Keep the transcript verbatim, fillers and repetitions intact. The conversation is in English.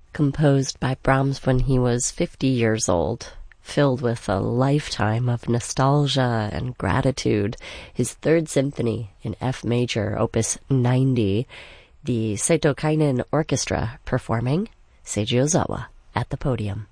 composed by Brahms when he was fifty years old, filled with a lifetime of nostalgia and gratitude. His Third Symphony in F major, opus ninety, the Seito Kainen Orchestra performing Seiji Ozawa at the podium.